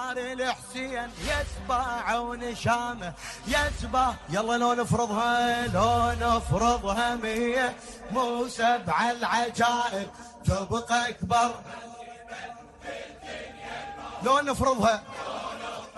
صار الحسين يتباع ونشامه يتباع. يلا لو نفرضها لو نفرضها 100 مو 7 العجائب تبقى أكبر. لو نفرضها